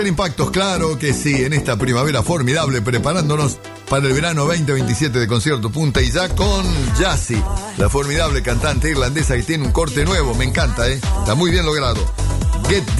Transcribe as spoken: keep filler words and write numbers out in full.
Impactos, claro que sí, en esta primavera formidable, preparándonos para el verano veinte veintisiete de Concierto Punta, y ya con Yassi, la formidable cantante irlandesa que tiene un corte nuevo, me encanta, ¿eh? Está muy bien logrado. Get